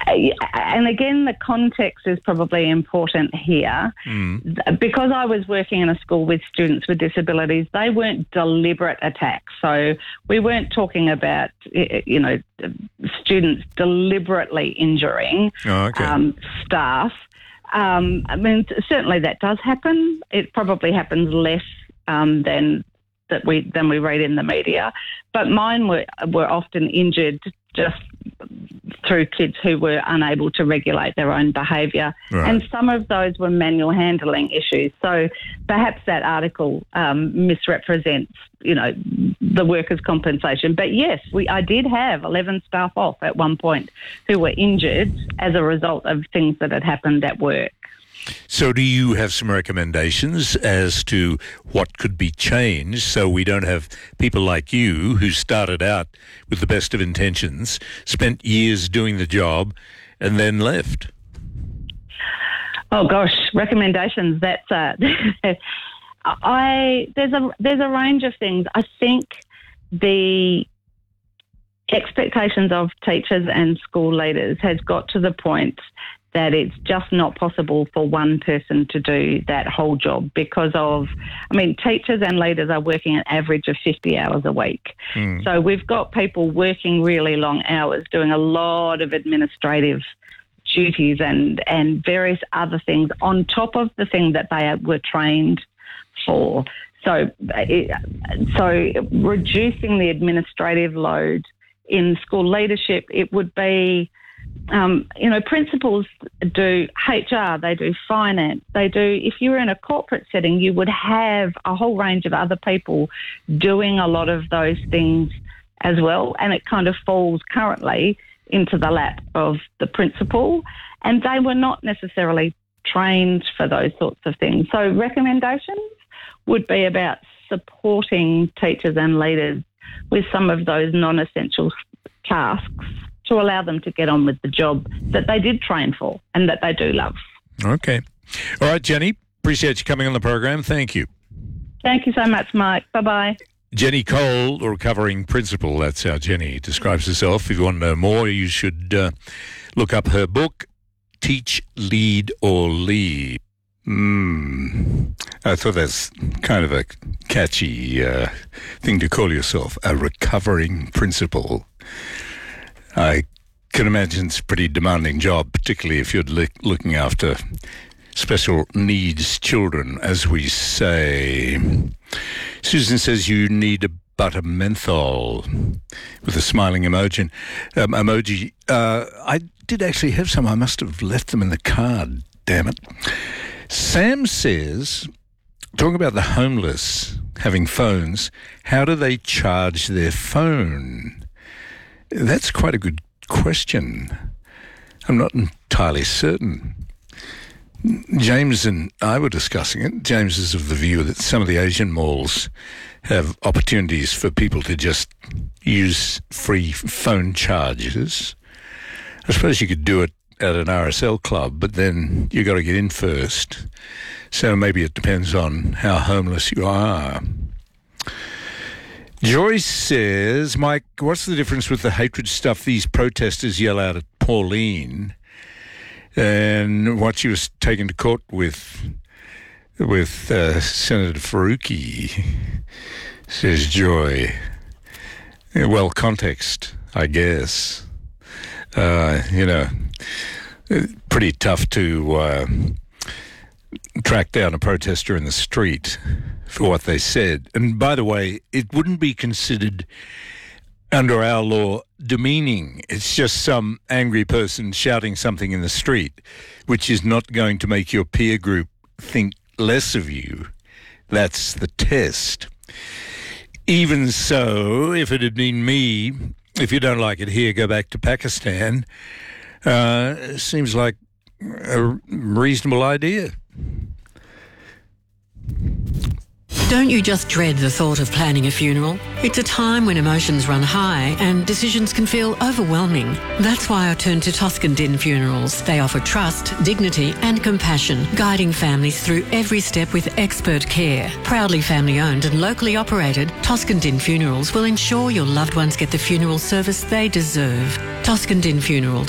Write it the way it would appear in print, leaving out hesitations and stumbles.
And again, the context is probably important here. Because I was working in a school with students with disabilities, they weren't deliberate attacks. So we weren't talking about, students deliberately injuring staff. I mean, certainly that does happen. It probably happens less than we read in the media. But mine were often injured just through kids who were unable to regulate their own behaviour. Right. And some of those were manual handling issues. So perhaps that article misrepresents, the workers' compensation. But yes, I did have 11 staff off at one point who were injured as a result of things that had happened at work. So do you have some recommendations as to what could be changed so we don't have people like you who started out with the best of intentions, spent years doing the job and then left? Oh gosh, recommendations. That's there's a range of things. I think the expectations of teachers and school leaders has got to the point that it's just not possible for one person to do that whole job because teachers and leaders are working an average of 50 hours a week. So we've got people working really long hours, doing a lot of administrative duties and various other things on top of the thing that they were trained for. So reducing the administrative load in school leadership, it would be principals do HR, they do finance, if you were in a corporate setting, you would have a whole range of other people doing a lot of those things as well. And it kind of falls currently into the lap of the principal. And they were not necessarily trained for those sorts of things. So recommendations would be about supporting teachers and leaders with some of those non-essential tasks to allow them to get on with the job that they did train for and that they do love. Okay. All right, Jenny, appreciate you coming on the program. Thank you. Thank you so much, Mike. Bye-bye. Jenny Cole, the recovering principal. That's how Jenny describes herself. If you want to know more, you should look up her book, Teach, Lead or Leave. I thought that's kind of a catchy thing to call yourself, a recovering principal. I can imagine it's a pretty demanding job, particularly if you're looking after special needs children, as we say. Susan says you need a butter menthol with a smiling emoji. I did actually have some. I must have left them in the car, damn it. Sam says, talking about the homeless having phones, how do they charge their phone? That's quite a good question. I'm not entirely certain. James and I were discussing it. James is of the view that some of the Asian malls have opportunities for people to just use free phone charges. I suppose you could do it at an RSL club, but then you got to get in first. So maybe it depends on how homeless you are. Joyce says, Mike, what's the difference with the hatred stuff these protesters yell out at Pauline and what she was taken to court with Senator Faruqi, says Joy. Well, context, I guess. Pretty tough to track down a protester in the street for what they said. And by the way, it wouldn't be considered under our law demeaning. It's just some angry person shouting something in the street, which is not going to make your peer group think less of you. That's the test. Even so, if it had been me, if you don't like it here, go back to Pakistan. Seems like a reasonable idea. Don't you just dread the thought of planning a funeral? It's a time when emotions run high and decisions can feel overwhelming. That's why I turn to Toscan Din Funerals. They offer trust, dignity and compassion, guiding families through every step with expert care. Proudly family-owned and locally operated, Toscan Din Funerals will ensure your loved ones get the funeral service they deserve. Toscan Din Funerals.